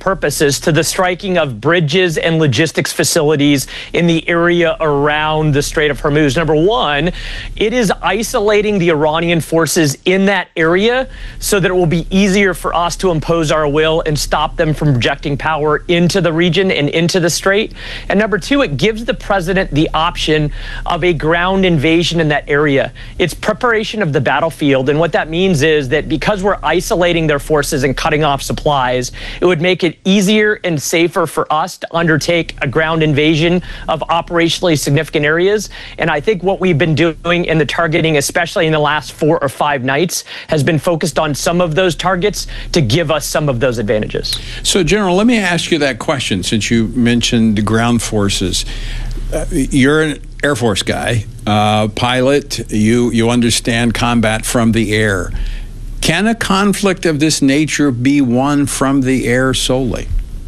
purposes to the striking of bridges and logistics facilities in the area around the Strait of Hormuz. Number one, it is isolating the Iranian forces in that area so that it will be easier for us to impose our will and stop them from projecting power into the region and into the strait. And number two, it gives the president the option of a ground invasion in that area. It's preparation of the battlefield. And what that means is that because we're isolating their forces and cutting off supplies, it would make it easier and safer for us to undertake a ground invasion of operationally significant areas. And I think what we've been doing in the targeting, especially in the last 4 or 5 nights, has been focused on some of those targets to give us some of those advantages. So, General, let me ask you that question since you mentioned ground forces. You're an Air Force guy, pilot. You understand combat from the air. Can a conflict of this nature be won from the air solely?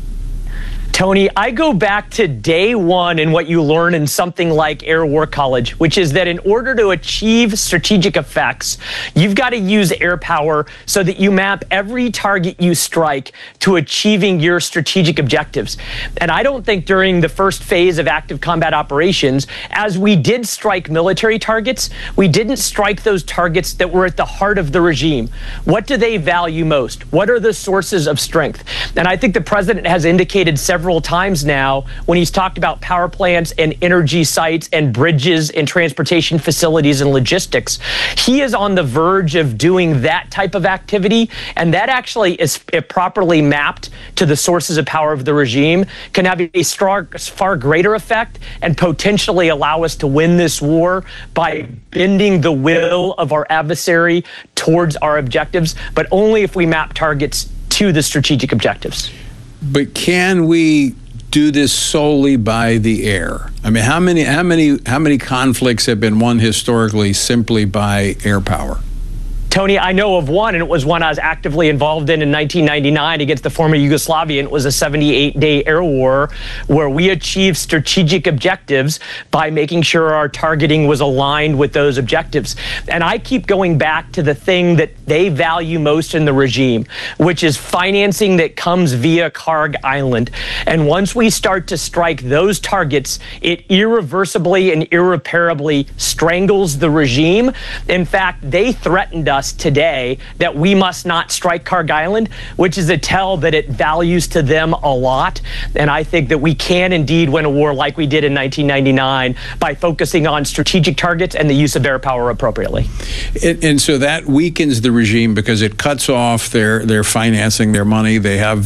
Tony, I go back to day one and what you learn in something like Air War College, which is that in order to achieve strategic effects, you've got to use air power so that you map every target you strike to achieving your strategic objectives. And I don't think during the first phase of active combat operations, as we did strike military targets, we didn't strike those targets that were at the heart of the regime. What do they value most? What are the sources of strength? And I think the president has indicated several times now when he's talked about power plants and energy sites and bridges and transportation facilities and logistics. He is on the verge of doing that type of activity, and that actually is, if properly mapped to the sources of power of the regime, can have a far greater effect and potentially allow us to win this war by bending the will of our adversary towards our objectives, but only if we map targets to the strategic objectives. But can we do this solely by the air? I mean, how many conflicts have been won historically simply by air power? Tony, I know of one, and it was one I was actively involved in 1999 against the former Yugoslavia. And it was a 78-day air war where we achieved strategic objectives by making sure our targeting was aligned with those objectives. And I keep going back to the thing that they value most in the regime, which is financing that comes via Kharg Island. And once we start to strike those targets, it irreversibly and irreparably strangles the regime. In fact, they threatened us today that we must not strike Kharg Island, which is a tell that it values to them a lot. And I think that we can indeed win a war like we did in 1999 by focusing on strategic targets and the use of air power appropriately. And so that weakens the regime because it cuts off their financing, their money.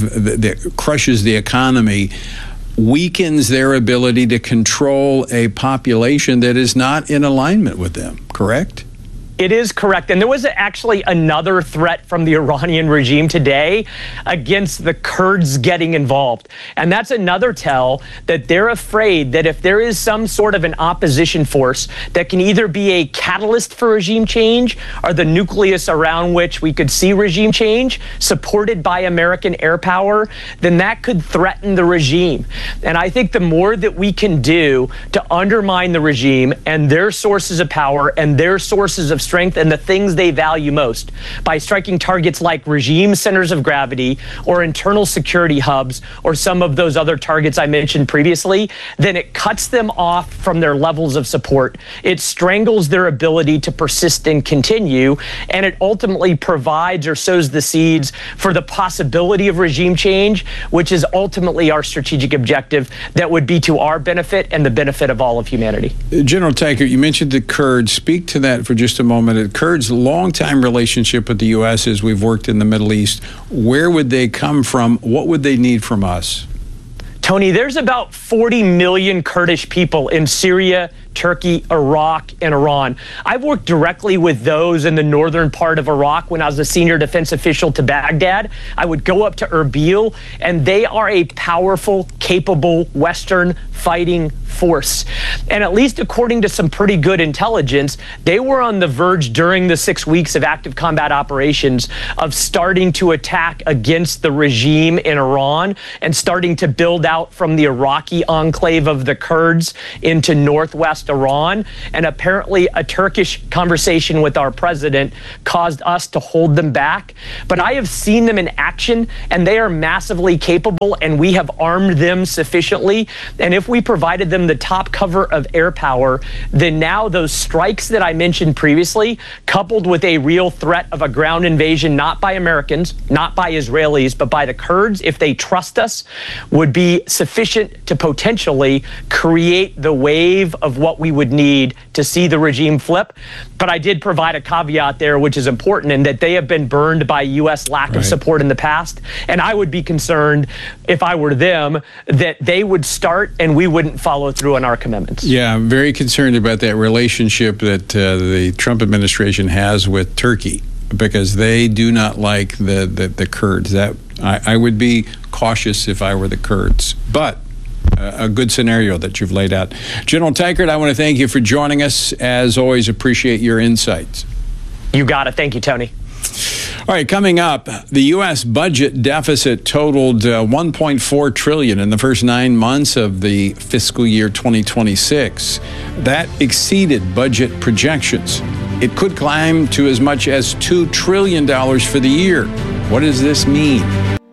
That crushes the economy, weakens their ability to control a population that is not in alignment with them, correct? It is correct. And there was actually another threat from the Iranian regime today against the Kurds getting involved. And that's another tell that they're afraid that if there is some sort of an opposition force that can either be a catalyst for regime change or the nucleus around which we could see regime change, supported by American air power, then that could threaten the regime. And I think the more that we can do to undermine the regime and their sources of power and their sources of strength and the things they value most by striking targets like regime centers of gravity or internal security hubs or some of those other targets I mentioned previously, then it cuts them off from their levels of support. It strangles their ability to persist and continue, and it ultimately provides or sows the seeds for the possibility of regime change, which is ultimately our strategic objective that would be to our benefit and the benefit of all of humanity. General Teichert, you mentioned the Kurds. Speak to that for just a moment. The Kurds' longtime relationship with the U.S. as we've worked in the Middle East. Where would they come from? What would they need from us? Tony, there's about 40 million Kurdish people in Syria, Turkey, Iraq, and Iran. I've worked directly with those in the northern part of Iraq when I was a senior defense official to Baghdad. I would go up to Erbil, and they are a powerful, capable Western fighting force. And at least according to some pretty good intelligence, they were on the verge during the 6 weeks of active combat operations of starting to attack against the regime in Iran and starting to build out out from the Iraqi enclave of the Kurds into northwest Iran. And apparently a Turkish conversation with our president caused us to hold them back. But I have seen them in action, and they are massively capable, and we have armed them sufficiently. And if we provided them the top cover of air power, then now those strikes that I mentioned previously, coupled with a real threat of a ground invasion, not by Americans, not by Israelis, but by the Kurds, if they trust us, would be sufficient to potentially create the wave of what we would need to see the regime flip. But I did provide a caveat there, which is important, in that they have been burned by U.S. lack of support in the past. And I would be concerned, if I were them, that they would start and we wouldn't follow through on our commitments. Yeah, I'm very concerned about that relationship that the Trump administration has with Turkey, because they do not like the Kurds. That I would be cautious if I were the Kurds. But a good scenario that you've laid out. General Teichert, I want to thank you for joining us. As always, appreciate your insights. You got it. Thank you, Tony. All right, coming up, the U.S. budget deficit totaled $1.4 trillion in the first 9 months of the fiscal year 2026. That exceeded budget projections. It could climb to as much as $2 trillion for the year. What does this mean?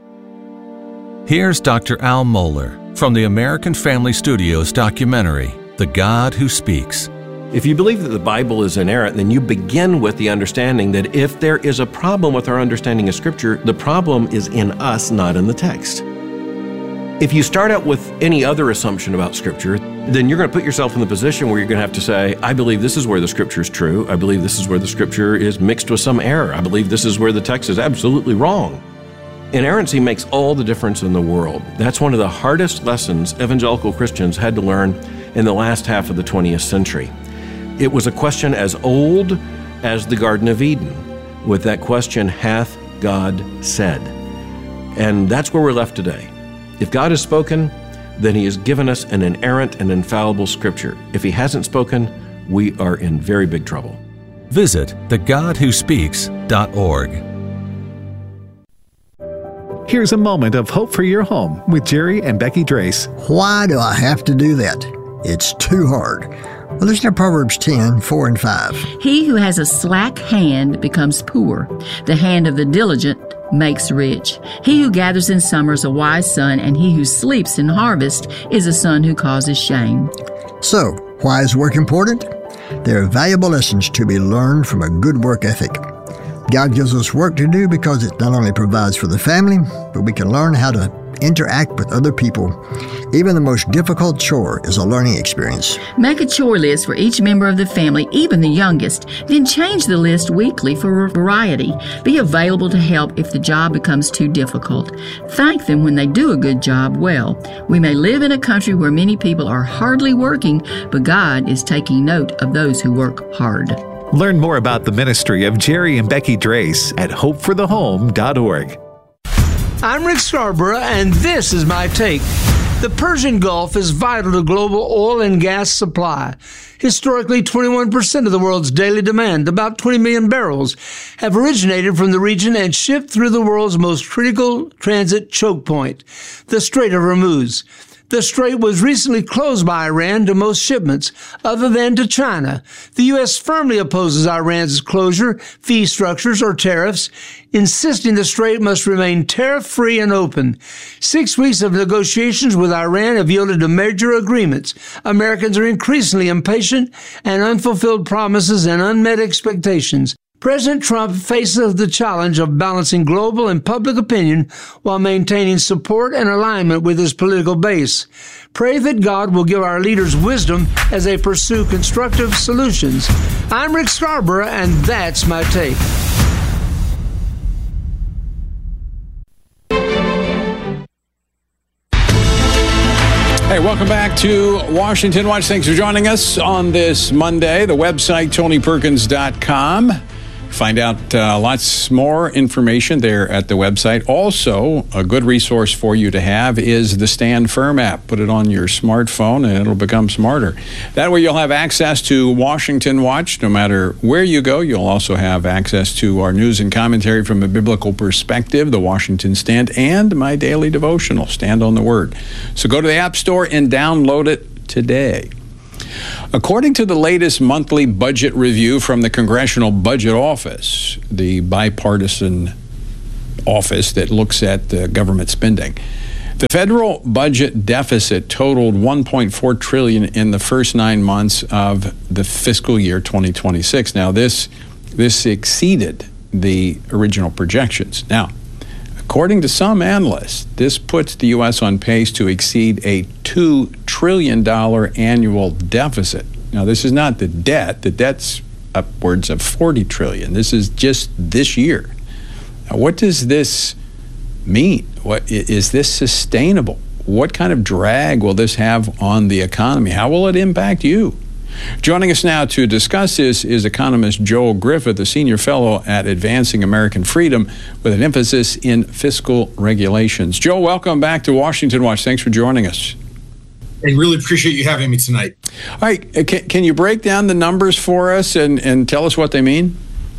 Here's Dr. Al Mohler from the American Family Studios documentary, The God Who Speaks. If you believe that the Bible is inerrant, then you begin with the understanding that if there is a problem with our understanding of Scripture, the problem is in us, not in the text. If you start out with any other assumption about Scripture, then you're going to put yourself in the position where you're going to have to say, I believe this is where the Scripture is true. I believe this is where the Scripture is mixed with some error. I believe this is where the text is absolutely wrong. Inerrancy makes all the difference in the world. That's one of the hardest lessons evangelical Christians had to learn in the last half of the 20th century. It was a question as old as the Garden of Eden, with that question, hath God said? And that's where we're left today. If God has spoken, then He has given us an inerrant and infallible Scripture. If He hasn't spoken, we are in very big trouble. Visit thegodwhospeaks.org. Here's a moment of hope for your home with Jerry and Becky Drace. Why do I have to do that? It's too hard. Well, listen to Proverbs 10, 4 and 5. He who has a slack hand becomes poor. The hand of the diligent makes rich. He who gathers in summer is a wise son, and he who sleeps in harvest is a son who causes shame. So, why is work important? There are valuable lessons to be learned from a good work ethic. God gives us work to do because it not only provides for the family, but we can learn how to interact with other people. Even the most difficult chore is a learning experience. Make a chore list for each member of the family, even the youngest. Then change the list weekly for variety. Be available to help if the job becomes too difficult. Thank them when they do a good job well. We may live in a country where many people are hardly working, but God is taking note of those who work hard. Learn more about the ministry of Jerry and Becky Drace at hopeforthehome.org. I'm Rick Scarborough, and this is my take. The Persian Gulf is vital to global oil and gas supply. Historically, 21% of the world's daily demand, about 20 million barrels, have originated from the region and shipped through the world's most critical transit choke point, the Strait of Hormuz. The strait was recently closed by Iran to most shipments, other than to China. The U.S. firmly opposes Iran's closure, fee structures, or tariffs, insisting the strait must remain tariff-free and open. 6 weeks of negotiations with Iran have yielded to major agreements. Americans are increasingly impatient, and unfulfilled promises and unmet expectations. President Trump faces the challenge of balancing global and public opinion while maintaining support and alignment with his political base. Pray that God will give our leaders wisdom as they pursue constructive solutions. I'm Rick Scarborough, and that's my take. Hey, welcome back to Washington Watch. Thanks for joining us on this Monday. The website, TonyPerkins.com. Find out lots more information there at the website. Also, a good resource for you to have is the Stand Firm app. Put it on your smartphone and it'll become smarter. That way you'll have access to Washington Watch no matter where you go. You'll also have access to our news and commentary from a biblical perspective, the Washington Stand, and my daily devotional, Stand on the Word. So go to the App Store and download it today. According to the latest monthly budget review from the Congressional Budget Office, the bipartisan office that looks at government spending, the federal budget deficit totaled $1.4 trillion in the first 9 months of the fiscal year 2026. Now, this exceeded the original projections. Now, according to some analysts, this puts the U.S. on pace to exceed a $2 trillion annual deficit. Now, this is not the debt. The debt's upwards of $40 trillion. This is just this year. Now, what does this mean? What is this sustainable? What kind of drag will this have on the economy? How will it impact you? Joining us now to discuss this is economist Joel Griffith, a senior fellow at Advancing American Freedom with an emphasis in fiscal regulations. Joel, welcome back to Washington Watch. Thanks for joining us. I really appreciate you having me tonight. All right, can you break down the numbers for us and tell us what they mean?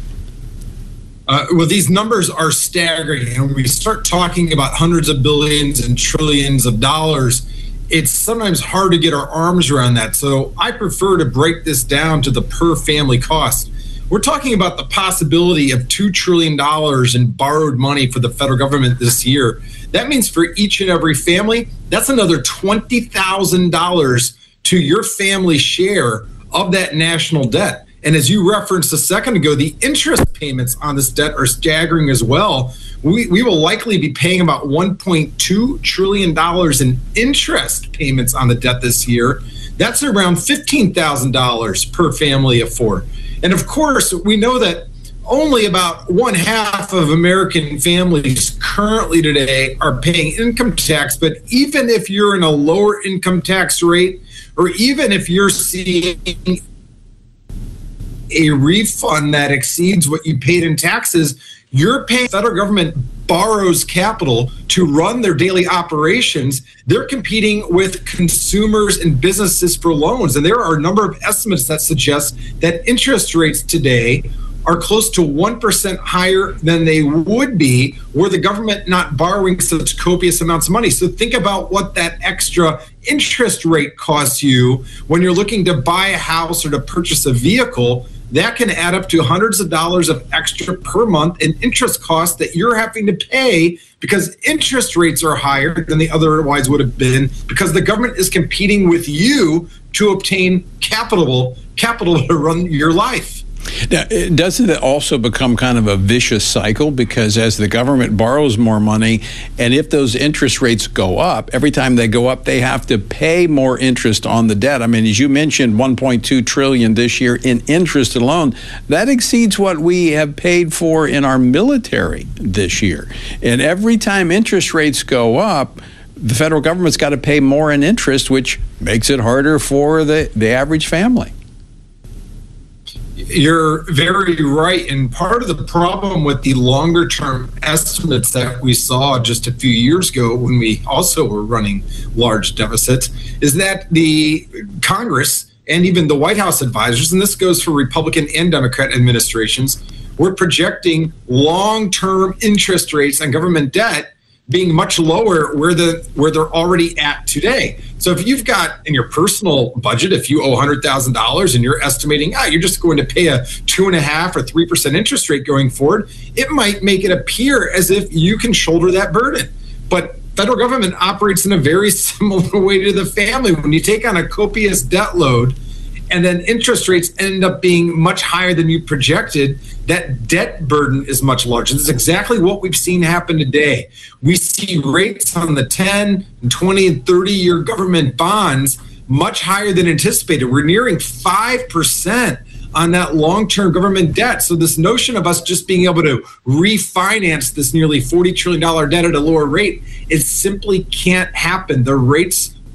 Well, these numbers are staggering. And when we start talking about hundreds of billions and trillions of dollars, it's sometimes hard to get our arms around that. So I prefer to break this down to the per family cost. We're talking about the possibility of $2 trillion in borrowed money for the federal government this year. That means for each and every family, that's another $20,000 to your family share of that national debt. And as you referenced a second ago, the interest payments on this debt are staggering as well. We will likely be paying about $1.2 trillion in interest payments on the debt this year. That's around $15,000 per family of four. And of course, we know that only about 1/2 of American families currently today are paying income tax. But even if you're in a lower income tax rate, or even if you're seeing a refund that exceeds what you paid in taxes, you're paying. The federal government borrows capital to run their daily operations. They're competing with consumers and businesses for loans. And there are a number of estimates that suggest that interest rates today are close to 1% higher than they would be were the government not borrowing such copious amounts of money. So think about what that extra interest rate costs you when you're looking to buy a house or to purchase a vehicle. That can add up to hundreds of dollars of extra per month in interest costs that you're having to pay because interest rates are higher than they otherwise would have been because the government is competing with you to obtain capital to run your life. Now, doesn't it also become kind of a vicious cycle? Because as the government borrows more money, and if those interest rates go up, every time they go up, they have to pay more interest on the debt. I mean, as you mentioned, $1.2 trillion this year in interest alone. That exceeds what we have paid for in our military this year. And every time interest rates go up, the federal government's got to pay more in interest, which makes it harder for the average family. You're very right. And part of the problem with the longer term estimates that we saw just a few years ago when we also were running large deficits is that the Congress and even the White House advisors, and this goes for Republican and Democrat administrations, were projecting long-term interest rates on government debt being much lower where they're already at today. So if you've got in your personal budget, if you owe $100,000 and you're estimating, you're just going to pay a 2.5% or 3% interest rate going forward, it might make it appear as if you can shoulder that burden. But federal government operates in a very similar way to the family. When you take on a copious debt load and then interest rates end up being much higher than you projected, that debt burden is much larger. This is exactly what we've seen happen today. We see rates on the 10, and 20, and 30-year government bonds much higher than anticipated. We're nearing 5% on that long-term government debt. So this notion of us just being able to refinance this nearly $40 trillion debt at a lower rate, it simply can't happen. The rates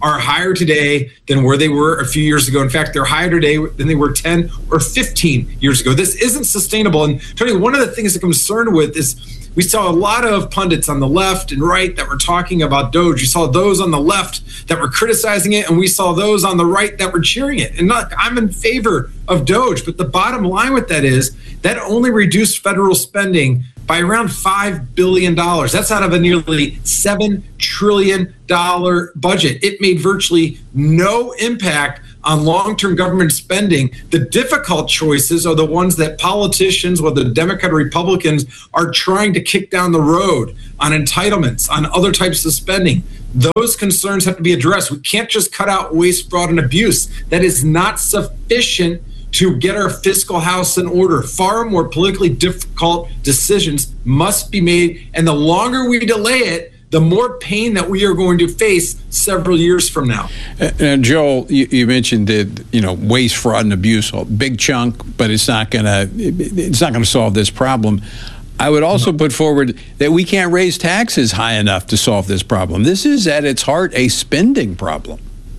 are higher today than where they were a few years ago. In fact, they're higher today than they were 10 or 15 years ago. This isn't sustainable. And Tony, one of the things I'm concerned with is we saw a lot of pundits on the left and right that were talking about Doge. You saw those on the left that were criticizing it, and we saw those on the right that were cheering it. And look, I'm in favor of Doge, but the bottom line with that is that only reduced federal spending by around $5 billion. That's out of a nearly $7 trillion budget. It made virtually no impact on long-term government spending. The difficult choices are the ones that politicians, whether Democrat or Republicans, are trying to kick down the road on entitlements, on other types of spending. Those concerns have to be addressed. We can't just cut out waste, fraud, and abuse. That is not sufficient to get our fiscal house in order. Far more politically difficult decisions must be made, and the longer we delay it, the more pain that we are going to face several years from now. And Joel, you mentioned that waste, fraud, and abuse, a big chunk, but it's not going to solve this problem. I would also put forward that we can't raise taxes high enough to solve this problem. This is at its heart a spending problem.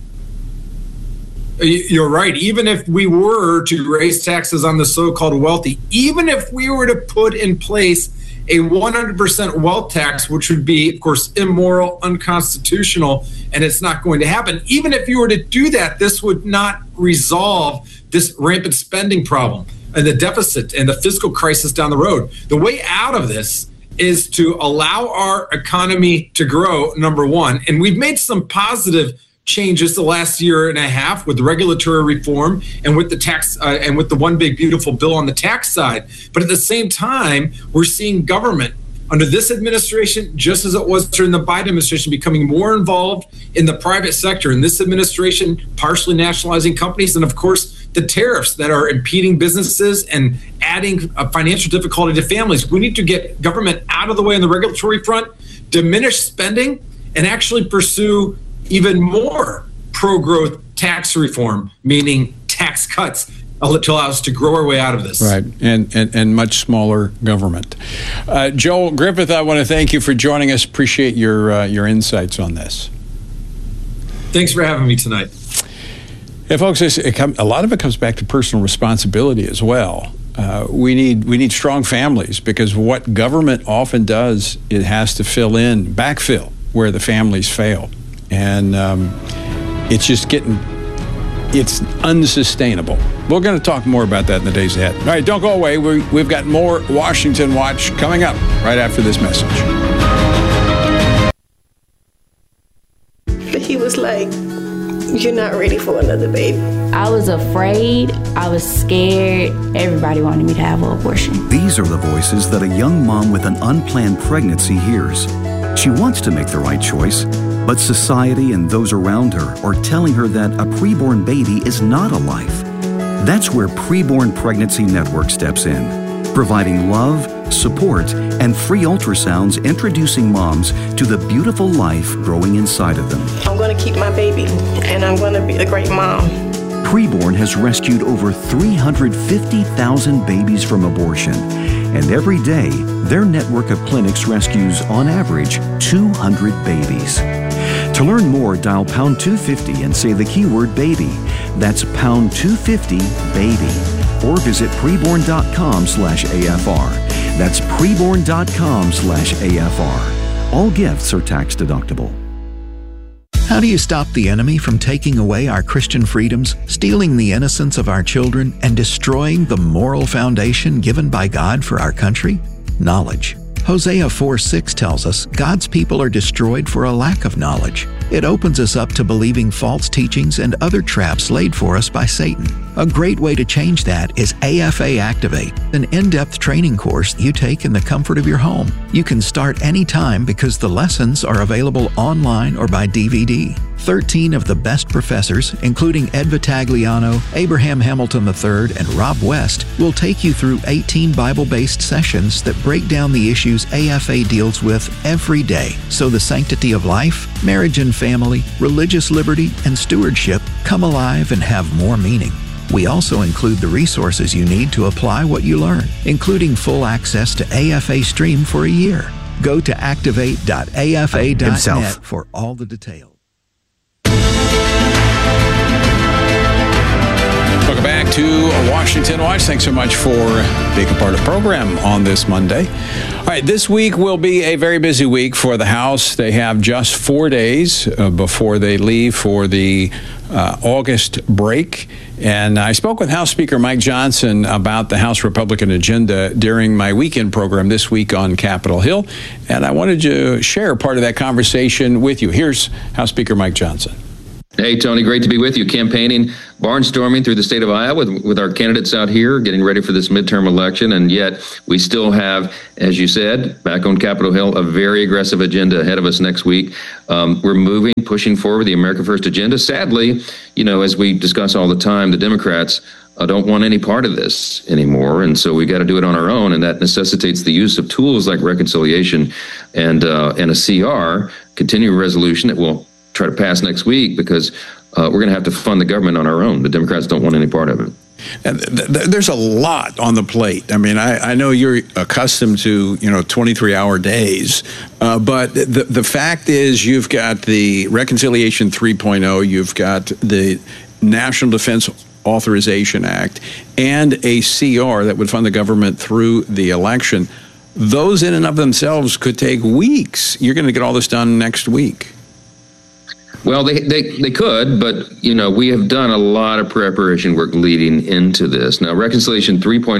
You're right. Even if we were to raise taxes on the so-called wealthy, even if we were to put in place a 100% wealth tax, which would be, of course, immoral, unconstitutional, and it's not going to happen. Even if you were to do that, this would not resolve this rampant spending problem and the deficit and the fiscal crisis down the road. The way out of this is to allow our economy to grow, number one. And we've made some positive changes the last year and a half with regulatory reform and with the tax and with the one big beautiful bill on the tax side. But at the same time, we're seeing government under this administration, just as it was during the Biden administration, becoming more involved in the private sector. In this administration, partially nationalizing companies, and of course, the tariffs that are impeding businesses and adding financial difficulty to families. We need to get government out of the way on the regulatory front, diminish spending, and actually pursue even more pro-growth tax reform, meaning tax cuts, to allow us to grow our way out of this. Right, and much smaller government. Joel Griffith, I want to thank you for joining us. Appreciate your insights on this. Thanks for having me tonight. Yeah, folks, a lot of it comes back to personal responsibility as well. We need strong families, because what government often does, it has to backfill where the families fail. And it's unsustainable. We're going to talk more about that in the days ahead. All right, don't go away. We've got more Washington Watch coming up right after this message. But he was like, "You're not ready for another baby." I was afraid. I was scared. Everybody wanted me to have an abortion. These are the voices that a young mom with an unplanned pregnancy hears. She wants to make the right choice, but society and those around her are telling her that a preborn baby is not a life. That's where Preborn Pregnancy Network steps in, providing love, support, and free ultrasounds, introducing moms to the beautiful life growing inside of them. I'm going to keep my baby, and I'm going to be a great mom. Preborn has rescued over 350,000 babies from abortion, and every day, their network of clinics rescues, on average, 200 babies. To learn more, dial pound 250 and say the keyword baby. That's pound 250 baby. Or visit preborn.com/AFR. That's preborn.com/AFR. All gifts are tax deductible. How do you stop the enemy from taking away our Christian freedoms, stealing the innocence of our children, and destroying the moral foundation given by God for our country? Knowledge. Hosea 4:6 tells us God's people are destroyed for a lack of knowledge. It opens us up to believing false teachings and other traps laid for us by Satan. A great way to change that is AFA Activate, an in-depth training course you take in the comfort of your home. You can start anytime because the lessons are available online or by DVD. 13 of the best professors, including Ed Vitagliano, Abraham Hamilton III, and Rob West, will take you through 18 Bible-based sessions that break down the issues AFA deals with every day, so the sanctity of life, marriage and family, religious liberty, and stewardship come alive and have more meaning. We also include the resources you need to apply what you learn, including full access to AFA Stream for a year. Go to activate.afa.net for all the details. Welcome back to Washington Watch. Thanks so much for being a part of the program on this Monday. All right, this week will be a very busy week for the House. They have just 4 days before they leave for the August break. And I spoke with House Speaker Mike Johnson about the House Republican agenda during my weekend program this week on Capitol Hill. And I wanted to share part of that conversation with you. Here's House Speaker Mike Johnson. Hey, Tony, great to be with you. Campaigning, barnstorming through the state of Iowa with our candidates out here, getting ready for this midterm election. And yet we still have, as you said, back on Capitol Hill, a very aggressive agenda ahead of us next week. We're pushing forward the America First agenda. Sadly, as we discuss all the time, the Democrats don't want any part of this anymore. And so we got to do it on our own. And that necessitates the use of tools like reconciliation and a CR, continuing resolution that will try to pass next week, because we're going to have to fund the government on our own. The Democrats don't want any part of it. And there's a lot on the plate. I mean, I know you're accustomed to, 23-hour days, but the fact is you've got the Reconciliation 3.0, you've got the National Defense Authorization Act, and a CR that would fund the government through the election. Those in and of themselves could take weeks. You're going to get all this done next week. Well, they could, but, we have done a lot of preparation work leading into this. Now, Reconciliation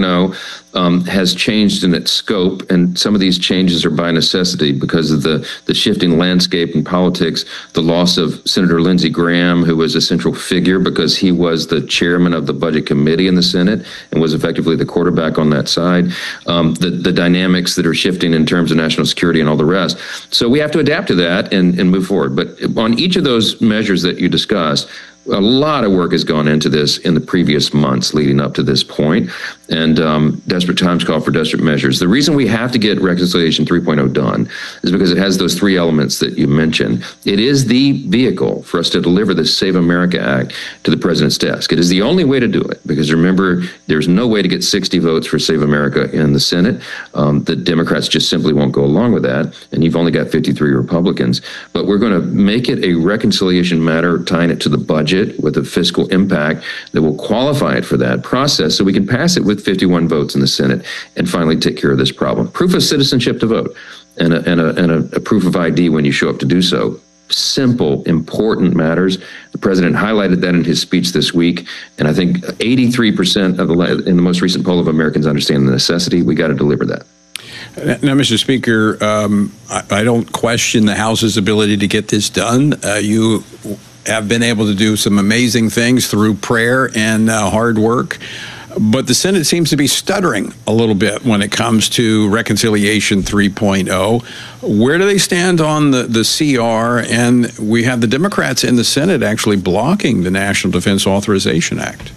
3.0 has changed in its scope, and some of these changes are by necessity because of the shifting landscape in politics, the loss of Senator Lindsey Graham, who was a central figure because he was the chairman of the Budget Committee in the Senate and was effectively the quarterback on that side, the dynamics that are shifting in terms of national security and all the rest. So we have to adapt to that and move forward. But on each of those measures that you discussed, a lot of work has gone into this in the previous months leading up to this point, and desperate times call for desperate measures. The reason we have to get Reconciliation 3.0 done is because it has those three elements that you mentioned. It is the vehicle for us to deliver the Save America Act to the president's desk. It is the only way to do it, because remember, there's no way to get 60 votes for Save America in the Senate. The Democrats just simply won't go along with that, and you've only got 53 Republicans. But we're going to make it a reconciliation matter, tying it to the budget with a fiscal impact that will qualify it for that process, so we can pass it with 51 votes in the Senate and finally take care of this problem. Proof of citizenship to vote and a proof of ID when you show up to do so. Simple, important matters. The president highlighted that in his speech this week, and I think 83% in the most recent poll of Americans understand the necessity. We got to deliver that. Now, Mr. Speaker, I don't question the House's ability to get this done. You have been able to do some amazing things through prayer and hard work. But the Senate seems to be stuttering a little bit when it comes to Reconciliation 3.0. Where do they stand on the CR? And we have the Democrats in the Senate actually blocking the National Defense Authorization Act.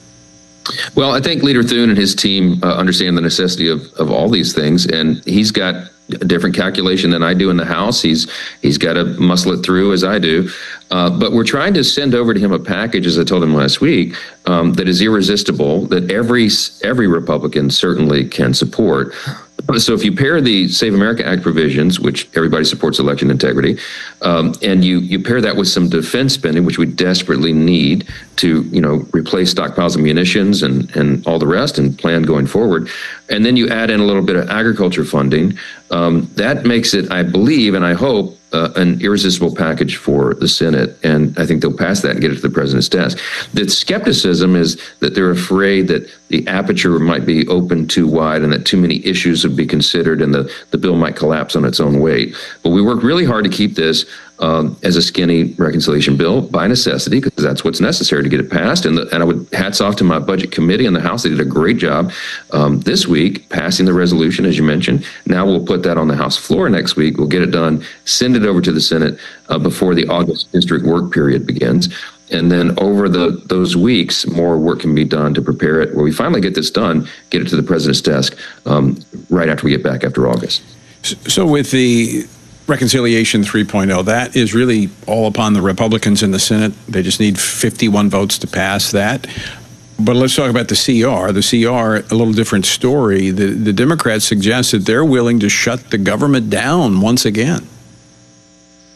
Well, I think Leader Thune and his team understand the necessity of all these things, and he's got a different calculation than I do in the House. He's got to muscle it through as I do. But we're trying to send over to him a package, as I told him last week, that is irresistible, that every Republican certainly can support. So if you pair the Save America Act provisions, which everybody supports election integrity, and you pair that with some defense spending, which we desperately need to, replace stockpiles of munitions and all the rest and plan going forward, and then you add in a little bit of agriculture funding, that makes it, I believe, and I hope, an irresistible package for the Senate, and I think they'll pass that and get it to the president's desk. The skepticism is that they're afraid that the aperture might be open too wide and that too many issues would be considered and the bill might collapse on its own weight. But we worked really hard to keep this as a skinny reconciliation bill by necessity, because that's what's necessary to get it passed. And I would hats off to my budget committee in the House. They did a great job this week passing the resolution, as you mentioned. Now we'll put that on the House floor next week. We'll get it done, send it over to the Senate before the August district work period begins. And then over those weeks, more work can be done to prepare it, where we finally get this done, get it to the president's desk right after we get back after August. So with the Reconciliation 3.0, that is really all upon the Republicans in the Senate. They just need 51 votes to pass that. But let's talk about the CR. The CR, a little different story. The Democrats suggest that they're willing to shut the government down once again.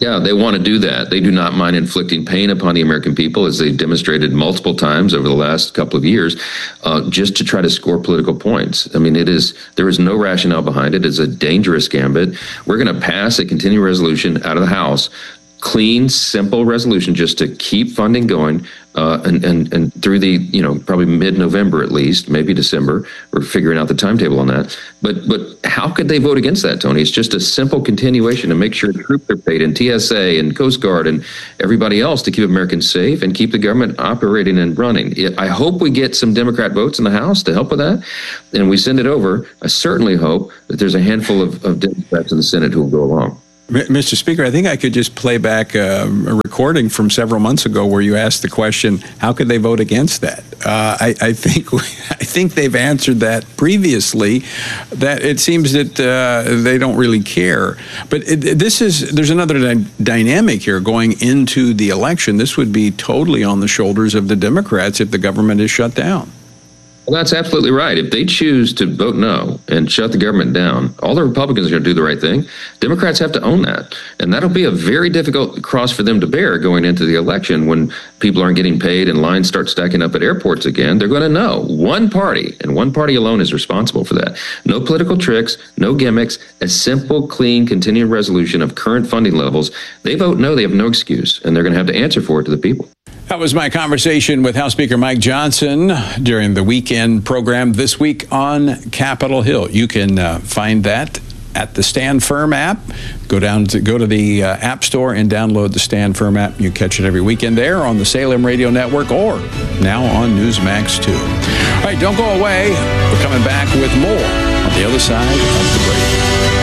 Yeah, they want to do that. They do not mind inflicting pain upon the American people, as they've demonstrated multiple times over the last couple of years, just to try to score political points. I mean, there is no rationale behind it. It's a dangerous gambit. We're going to pass a continuing resolution out of the House, clean, simple resolution, just to keep funding going, and through the, probably mid-November at least, maybe December. We're figuring out the timetable on that. But how could they vote against that, Tony? It's just a simple continuation to make sure troops are paid, and TSA and Coast Guard and everybody else, to keep Americans safe and keep the government operating and running. I hope we get some Democrat votes in the House to help with that, and we send it over. I certainly hope that there's a handful of Democrats in the Senate who will go along. Mr. Speaker, I think I could just play back a recording from several months ago where you asked the question, how could they vote against that? I think they've answered that previously, that it seems that they don't really care. But there's another dynamic here going into the election. This would be totally on the shoulders of the Democrats if the government is shut down. Well, that's absolutely right. If they choose to vote no and shut the government down, all the Republicans are going to do the right thing. Democrats have to own that. And that'll be a very difficult cross for them to bear going into the election when people aren't getting paid and lines start stacking up at airports again. They're going to know one party, and one party alone, is responsible for that. No political tricks, no gimmicks, a simple, clean, continuing resolution of current funding levels. They vote no, they have no excuse, and they're going to have to answer for it to the people. That was my conversation with House Speaker Mike Johnson during the weekend program This Week on Capitol Hill. You can find that at the Stand Firm app. Go to the App Store and download the Stand Firm app. You catch it every weekend there on the Salem Radio Network, or now on Newsmax 2. All right, don't go away. We're coming back with more on the other side of the break.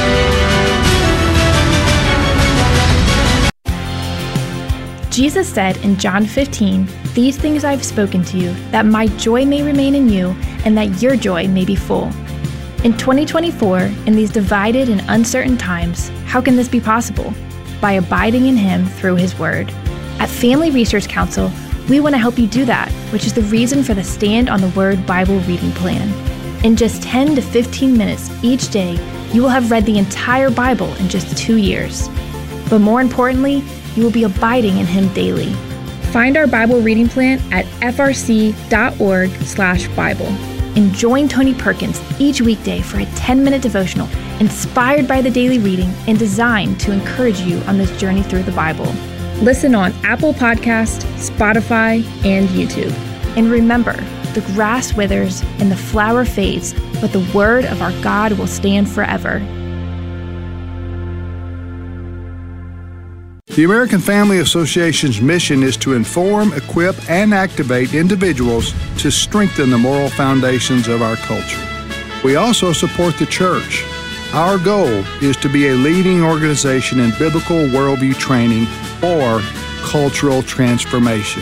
Jesus said in John 15, "These things I have spoken to you, that my joy may remain in you, and that your joy may be full." In 2024, in these divided and uncertain times, how can this be possible? By abiding in Him through His Word. At Family Research Council, we want to help you do that, which is the reason for the Stand on the Word Bible reading plan. In just 10 to 15 minutes each day, you will have read the entire Bible in just 2 years. But more importantly, you will be abiding in Him daily. Find our Bible reading plan at frc.org/Bible. And join Tony Perkins each weekday for a 10-minute devotional inspired by the daily reading and designed to encourage you on this journey through the Bible. Listen on Apple Podcast, Spotify, and YouTube. And remember, the grass withers and the flower fades, but the word of our God will stand forever. The American Family Association's mission is to inform, equip, and activate individuals to strengthen the moral foundations of our culture. We also support the church. Our goal is to be a leading organization in biblical worldview training for cultural transformation.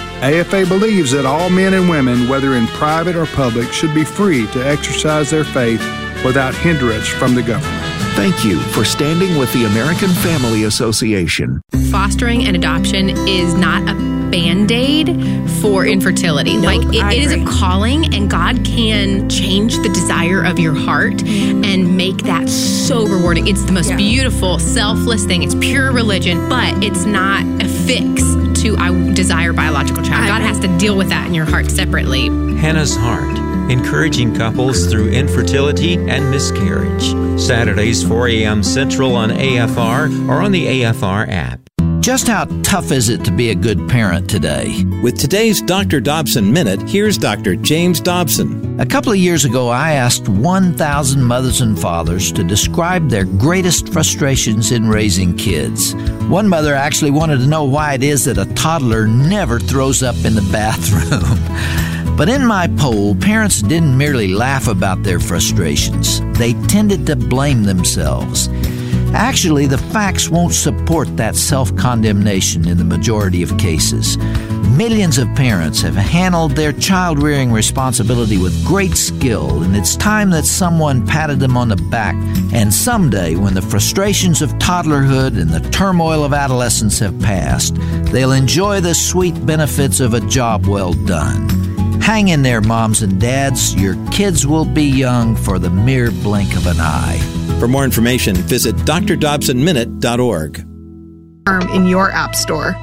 AFA believes that all men and women, whether in private or public, should be free to exercise their faith without hindrance from the government. Thank you for standing with the American Family Association. Fostering and adoption is not a Band-Aid for infertility. It is a calling, and God can change the desire of your heart and make that so rewarding. It's the most beautiful, selfless thing. It's pure religion, but it's not a fix to I desire biological child. God has to deal with that in your heart separately. Hannah's Heart, encouraging couples through infertility and miscarriage. Saturdays, 4 a.m. Central on AFR or on the AFR app. Just how tough is it to be a good parent today? With today's Dr. Dobson Minute, here's Dr. James Dobson. A couple of years ago, I asked 1,000 mothers and fathers to describe their greatest frustrations in raising kids. One mother actually wanted to know why it is that a toddler never throws up in the bathroom. But in my poll, parents didn't merely laugh about their frustrations. They tended to blame themselves. Actually, the facts won't support that self-condemnation in the majority of cases. Millions of parents have handled their child-rearing responsibility with great skill, and it's time that someone patted them on the back. And someday, when the frustrations of toddlerhood and the turmoil of adolescence have passed, they'll enjoy the sweet benefits of a job well done. Hang in there, moms and dads. Your kids will be young for the mere blink of an eye. For more information, visit drdobsonminute.org. term in your app store.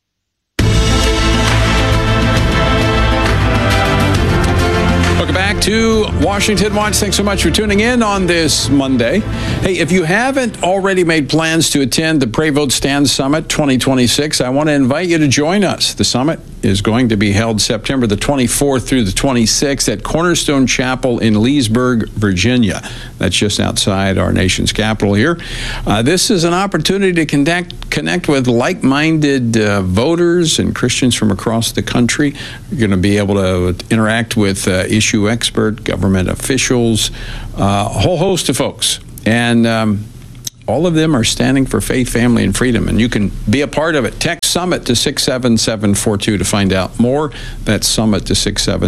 Welcome back to Washington Watch. Thanks so much for tuning in on this Monday. Hey, if you haven't already made plans to attend the Pray Vote Stand Summit 2026, I want to invite you to join us. The summit is going to be held September the 24th through the 26th at Cornerstone Chapel in Leesburg, Virginia. That's just outside our nation's capital here. This is an opportunity to connect with like-minded voters and Christians from across the country. You're going to be able to interact with issue expert, government officials, a whole host of folks. And all of them are standing for faith, family, and freedom. And you can be a part of it. Text SUMMIT to 67742 to find out more. That's SUMMIT to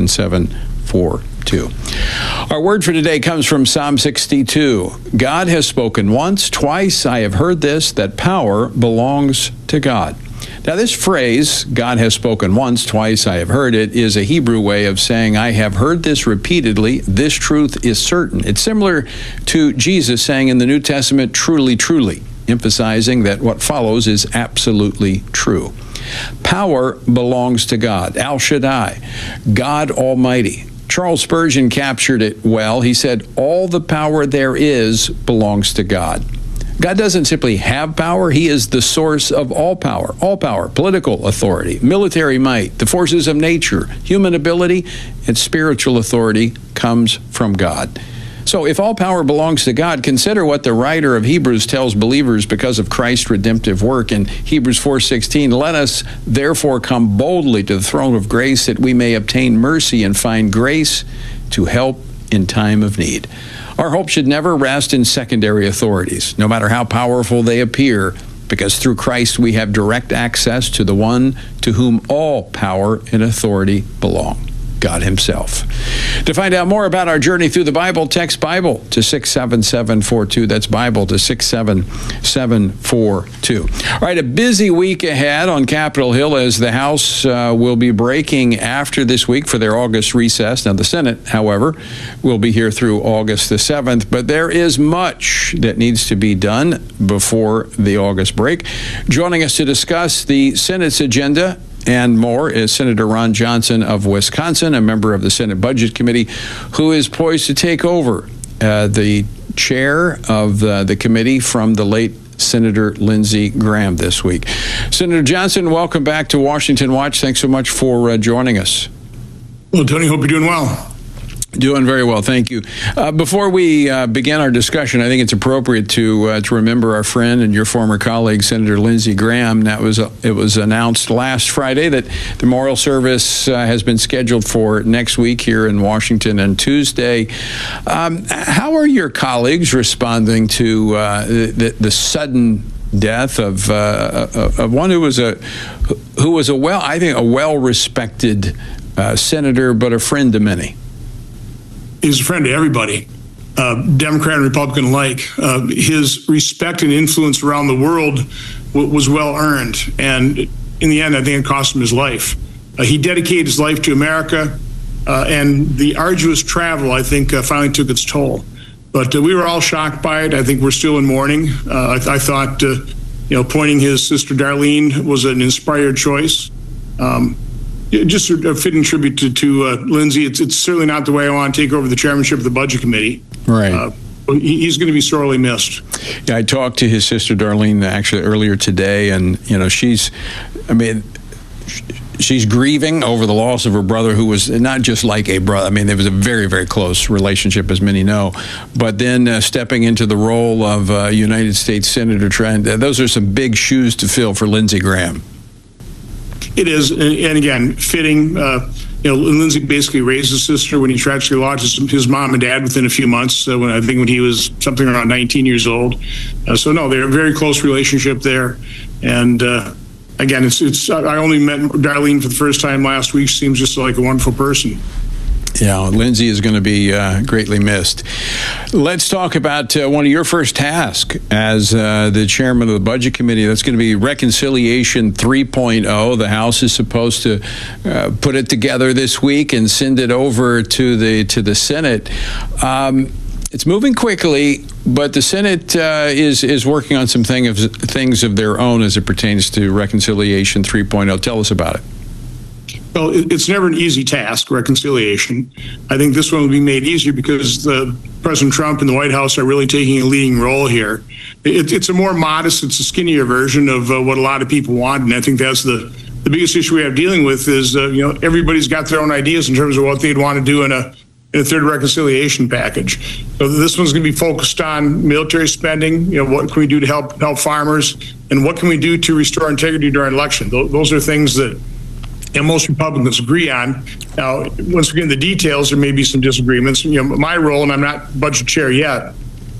67742. Our word for today comes from Psalm 62. God has spoken once, twice I have heard this, that power belongs to God. Now, this phrase, God has spoken once, twice I have heard it, is a Hebrew way of saying, I have heard this repeatedly, this truth is certain. It's similar to Jesus saying in the New Testament, truly, truly, emphasizing that what follows is absolutely true. Power belongs to God, El Shaddai, God Almighty. Charles Spurgeon captured it well. He said, all the power there is belongs to God. God doesn't simply have power. He is the source of all power, political authority, military might, the forces of nature, human ability, and spiritual authority comes from God. So if all power belongs to God, consider what the writer of Hebrews tells believers because of Christ's redemptive work. In Hebrews 4:16, let us therefore come boldly to the throne of grace that we may obtain mercy and find grace to help in time of need. Our hope should never rest in secondary authorities, no matter how powerful they appear, because through Christ we have direct access to the one to whom all power and authority belong, God Himself. To find out more about our journey through the Bible, text Bible to 67742. That's Bible to 67742. All right, a busy week ahead on Capitol Hill as the House will be breaking after this week for their August recess. Now, the Senate, however, will be here through August the 7th, but there is much that needs to be done before the August break. Joining us to discuss the Senate's agenda and more is Senator Ron Johnson of Wisconsin, a member of the Senate Budget Committee, who is poised to take over the chair of the committee from the late Senator Lindsey Graham this week. Senator Johnson, welcome back to Washington Watch. Thanks so much for joining us. Well, Tony, hope you're doing well. Doing very well, thank you. Before we begin our discussion, I think it's appropriate to remember our friend and your former colleague, Senator Lindsey Graham. It was announced last Friday that the memorial service has been scheduled for next week here in Washington and Tuesday. How are your colleagues responding to the sudden death of one who was a well-respected senator, but a friend to many? He's a friend to everybody, Democrat and Republican alike. His respect and influence around the world was well earned. And in the end, I think it cost him his life. He dedicated his life to America, and the arduous travel, I think, finally took its toll. But we were all shocked by it. I think we're still in mourning. I thought, appointing his sister Darlene was an inspired choice. Just a fitting tribute to Lindsey. It's certainly not the way I want to take over the chairmanship of the Budget Committee. Right. He's going to be sorely missed. Yeah, I talked to his sister Darlene actually earlier today, and she's grieving over the loss of her brother, who was not just like a brother. I mean, there was a very, very close relationship, as many know. But then stepping into the role of United States Senator, those are some big shoes to fill for Lindsey Graham. It is, and again, fitting. Lindsey basically raised his sister when he tragically lost his mom and dad within a few months. When he was something around 19 years old. So no, they're a very close relationship there. And again, I only met Darlene for the first time last week. She seems just like a wonderful person. Yeah, Lindsey is going to be greatly missed. Let's talk about one of your first tasks as the chairman of the Budget Committee. That's going to be Reconciliation 3.0. The House is supposed to put it together this week and send it over to the Senate. It's moving quickly. But the Senate is working on some things of their own as it pertains to Reconciliation 3.0. Tell us about it. Well, it's never an easy task, reconciliation. I think this one will be made easier because President Trump and the White House are really taking a leading role here. It's a more modest, it's a skinnier version of what a lot of people want, and I think that's the biggest issue we have dealing with is, everybody's got their own ideas in terms of what they'd want to do in a third reconciliation package. So this one's going to be focused on military spending. What can we do to help farmers, and what can we do to restore integrity during election? Those are things that most Republicans agree on. Now, once we get into the details, there may be some disagreements. My role, and I'm not budget chair yet,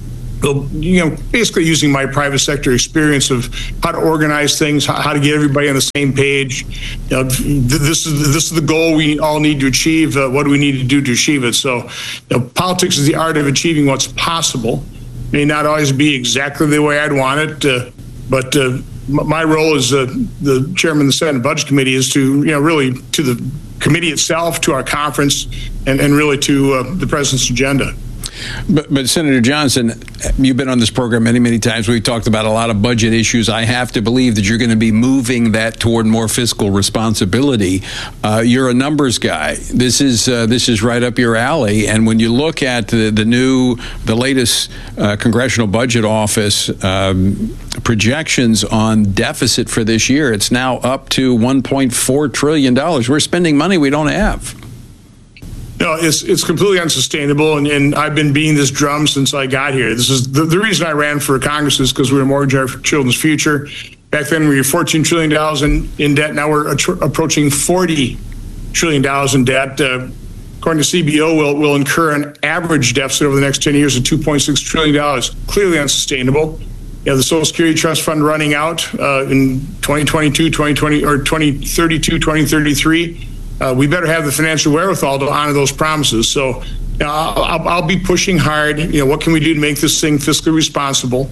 basically using my private sector experience of how to organize things, how to get everybody on the same page. This is the goal we all need to achieve. What do we need to do to achieve it? So, politics is the art of achieving what's possible. May not always be exactly the way I'd want it, but my role as the chairman of the Senate Budget Committee is to, really to the committee itself, to our conference, and really to the president's agenda. But Senator Johnson, you've been on this program many times. We've talked about a lot of budget issues. I have to believe that you're going to be moving that toward more fiscal responsibility. You're a numbers guy. This is right up your alley. And when you look at the latest Congressional Budget Office projections on deficit for this year, it's now up to $1.4 trillion. We're spending money we don't have. No, it's completely unsustainable, and I've been beating this drum since I got here. This is the reason I ran for Congress is because we were mortgaging our children's future. Back then, we were $14 trillion in debt. Now we're approaching $40 trillion in debt. According to CBO, we'll incur an average deficit over the next 10 years of $2.6 trillion. Clearly unsustainable. The Social Security Trust Fund running out in 2022, 2020, or 2032, 2033. We better have the financial wherewithal to honor those promises. So I'll be pushing hard. What can we do to make this thing fiscally responsible?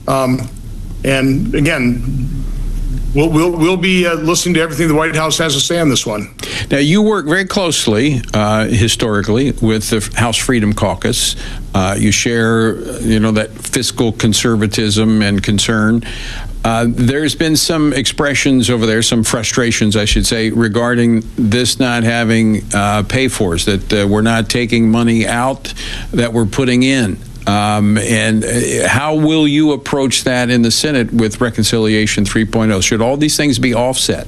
And again, we'll be listening to everything the White House has to say on this one. Now, you work very closely, historically, with the House Freedom Caucus. You share, that fiscal conservatism and concern. There's been some expressions over there, some frustrations, I should say, regarding this not having pay-fors, that we're not taking money out that we're putting in. And how will you approach that in the Senate with Reconciliation 3.0? Should all these things be offset?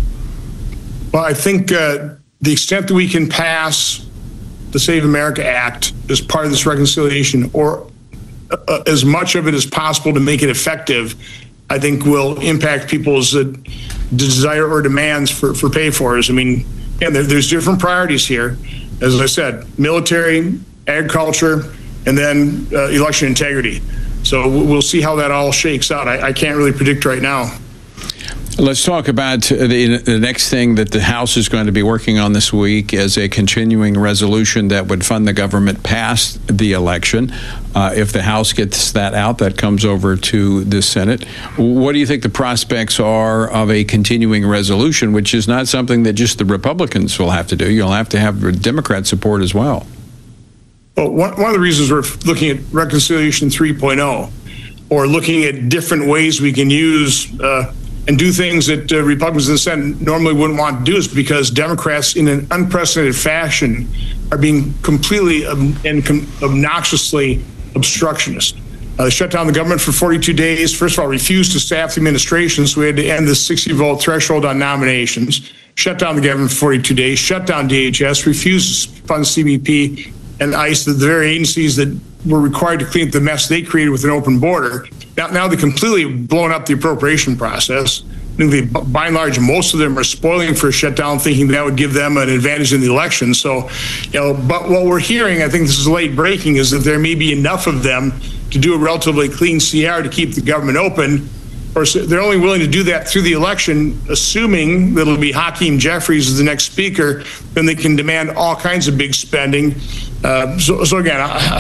Well, I think the extent that we can pass the Save America Act as part of this reconciliation, or as much of it as possible to make it effective, I think will impact people's desire or demands for pay-fors. I mean, there's different priorities here. As I said, military, agriculture, and then election integrity. So we'll see how that all shakes out. I can't really predict right now. Let's talk about the next thing that the House is going to be working on this week as a continuing resolution that would fund the government past the election. If the House gets that out, that comes over to the Senate. What do you think the prospects are of a continuing resolution, which is not something that just the Republicans will have to do? You'll have to have Democrat support as well. Well, one of the reasons we're looking at Reconciliation 3.0, or looking at different ways we can use and do things that Republicans in the Senate normally wouldn't want to do, is because Democrats, in an unprecedented fashion, are being completely and obnoxiously obstructionist. They shut down the government for 42 days. First of all, refused to staff the administration, so we had to end the 60-vote threshold on nominations. Shut down the government for 42 days. Shut down DHS. Refused to fund CBP and ICE, the very agencies that were required to clean up the mess they created with an open border. Now they completely blown up the appropriation process. I think by and large, most of them are spoiling for a shutdown, thinking that would give them an advantage in the election. So, but what we're hearing, I think this is late breaking, is that there may be enough of them to do a relatively clean CR to keep the government open. Or they're only willing to do that through the election, assuming that it'll be Hakeem Jeffries as the next speaker, then they can demand all kinds of big spending. So again,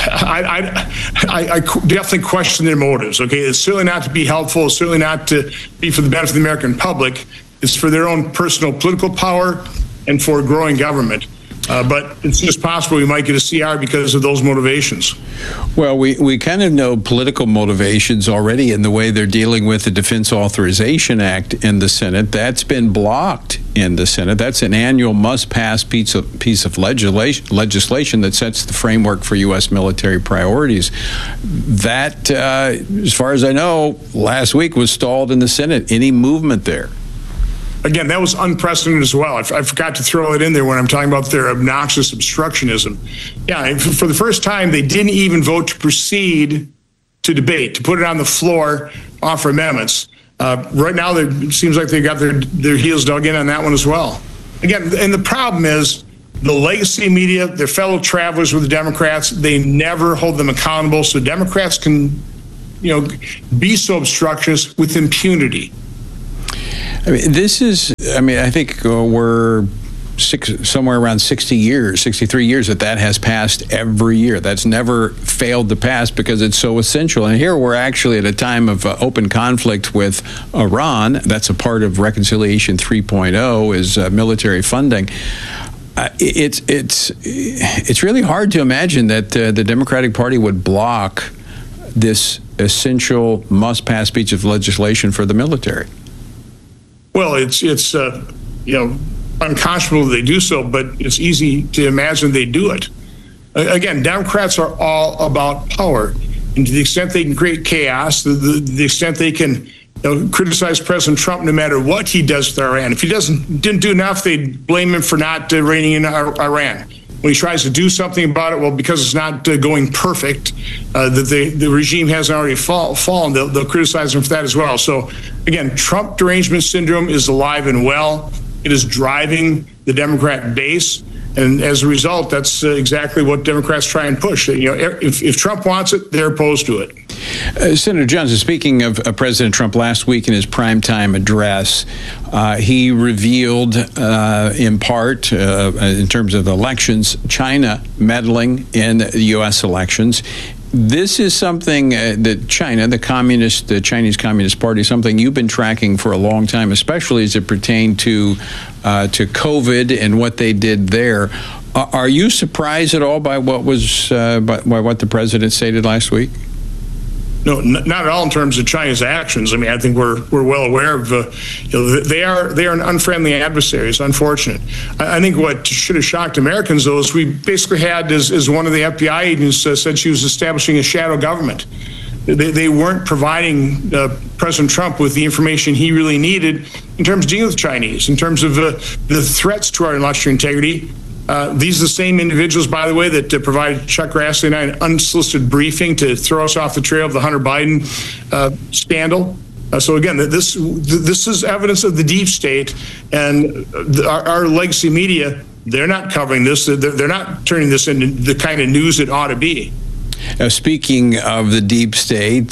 I definitely question their motives. Okay, it's certainly not to be helpful. It's certainly not to be for the benefit of the American public. It's for their own personal political power and for growing government. But it's just possible we might get a CR because of those motivations. Well, we kind of know political motivations already in the way they're dealing with the Defense Authorization Act in the Senate. That's been blocked in the Senate. That's an annual must-pass piece of legislation that sets the framework for U.S. military priorities. That, as far as I know, last week was stalled in the Senate. Any movement there? Again, that was unprecedented as well. I forgot to throw it in there when I'm talking about their obnoxious obstructionism. Yeah, for the first time, they didn't even vote to proceed to debate, to put it on the floor, offer amendments. Right now, it seems like they got their heels dug in on that one as well. Again, and the problem is the legacy media, their fellow travelers with the Democrats, they never hold them accountable. So Democrats can, be so obstructionist with impunity. I think we're somewhere around 63 years that has passed every year. That's never failed to pass because it's so essential. And here we're actually at a time of open conflict with Iran. That's a part of Reconciliation 3.0 is military funding. It's really hard to imagine that the Democratic Party would block this essential must-pass piece of legislation for the military. Well, it's unconscionable that they do so, but it's easy to imagine they do it. Again, Democrats are all about power, and to the extent they can create chaos, the extent they can criticize President Trump no matter what he does with Iran. If he didn't do enough, they blame him for not reining in Iran. When he tries to do something about it, well, because it's not going perfect, the regime hasn't already fallen, they'll criticize him for that as well. So, again, Trump derangement syndrome is alive and well. It is driving the Democrat base. And as a result, that's exactly what Democrats try and push. If Trump wants it, they're opposed to it. Senator Johnson, speaking of President Trump, last week in his primetime address, he revealed in part, in terms of elections, China meddling in the U.S. elections. This is something that China, the Chinese Communist Party, something you've been tracking for a long time, especially as it pertained to COVID and what they did there. Are you surprised at all by what the president stated last week? No, not at all in terms of China's actions. I mean, I think we're well aware of they are an unfriendly adversary. It's unfortunate. I think what should have shocked Americans, though, is we basically had, as one of the FBI agents said, she was establishing a shadow government. They weren't providing President Trump with the information he really needed in terms of dealing with Chinese, in terms of the threats to our intellectual integrity. These are the same individuals, by the way, that provided Chuck Grassley and I an unsolicited briefing to throw us off the trail of the Hunter Biden scandal. So again, this is evidence of the deep state, and our legacy media, they're not covering this. They're not turning this into the kind of news it ought to be. Speaking of the deep state,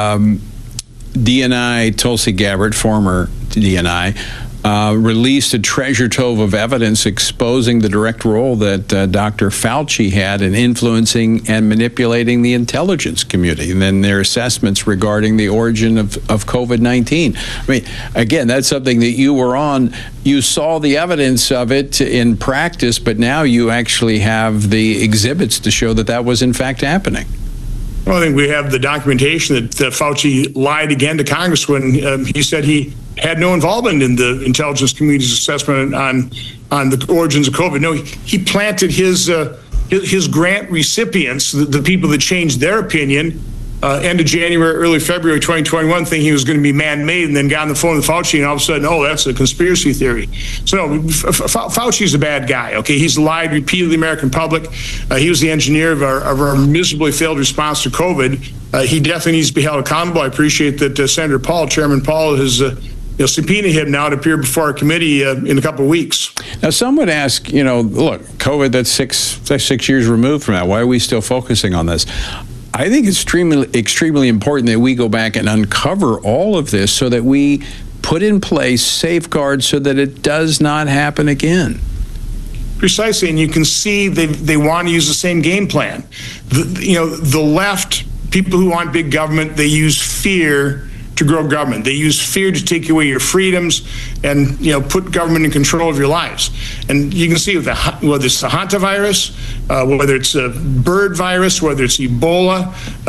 DNI Tulsi Gabbard, former DNI, released a treasure trove of evidence exposing the direct role that Dr. Fauci had in influencing and manipulating the intelligence community, and then their assessments regarding the origin of COVID-19. I mean, again, that's something that you were on. You saw the evidence of it in practice, but now you actually have the exhibits to show that that was in fact happening. Well, I think we have the documentation that Fauci lied again to Congress when he said he had no involvement in the intelligence community's assessment on the origins of COVID. No, he planted his grant recipients, the people that changed their opinion, end of January, early February 2021, thinking he was going to be man-made, and then got on the phone with Fauci, and all of a sudden, oh, that's a conspiracy theory. So no, Fauci's a bad guy, okay? He's lied repeatedly to the American public. He was the engineer of our miserably failed response to COVID. He definitely needs to be held accountable. I appreciate that Senator Paul, Chairman Paul, has subpoenaed him now to appear before our committee in a couple of weeks. Now, some would ask, look, COVID, that's six years removed from that. Why are we still focusing on this? I think it's extremely important that we go back and uncover all of this so that we put in place safeguards so that it does not happen again. Precisely, and you can see they want to use the same game plan. The left, people who want big government, they use fear to grow government. They use fear to take away your freedoms and, put government in control of your lives. And you can see whether it's the hantavirus, whether it's a bird virus, whether it's Ebola,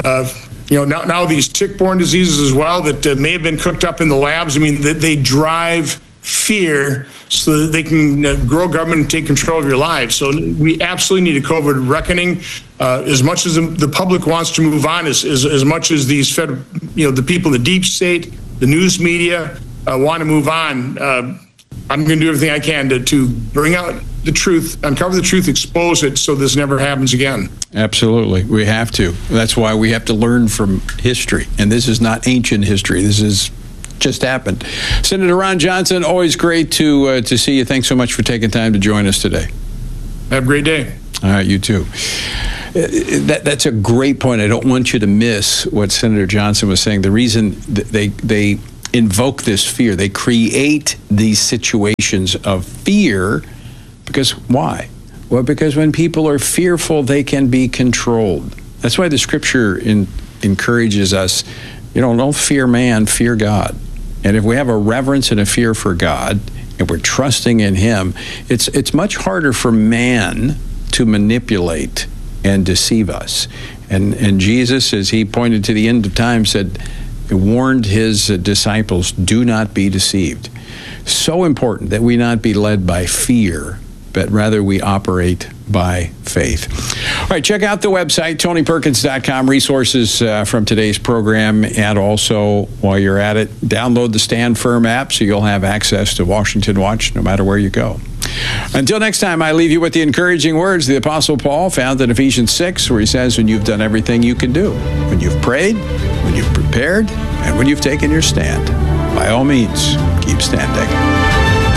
now these tick-borne diseases as well that may have been cooked up in the labs. I mean, they drive fear so that they can grow government and take control of your lives. So we absolutely need a COVID reckoning. As much as the public wants to move on, as much as these the people in the deep state, the news media want to move on, I'm going to do everything I can to bring out the truth, uncover the truth, expose it so this never happens again. Absolutely. We have to. That's why we have to learn from history. And this is not ancient history. This is just happened. Senator Ron Johnson, always great to see you. Thanks so much for taking time to join us today. Have a great day. All right, you too. That's a great point. I don't want you to miss what Senator Johnson was saying. The reason they invoke this fear, they create these situations of fear, because why? Well, because when people are fearful, they can be controlled. That's why the scripture encourages us, don't fear man, fear God. And if we have a reverence and a fear for God, and we're trusting in Him, it's much harder for man to manipulate and deceive us. And Jesus, as He pointed to the end of time, warned His disciples, do not be deceived. So important that we not be led by fear, but rather we operate by faith. All right, check out the website, TonyPerkins.com, resources from today's program, and also, while you're at it, download the Stand Firm app so you'll have access to Washington Watch no matter where you go. Until next time, I leave you with the encouraging words the Apostle Paul found in Ephesians 6, where he says, when you've done everything you can do, when you've prayed, when you've prepared, and when you've taken your stand, by all means, keep standing.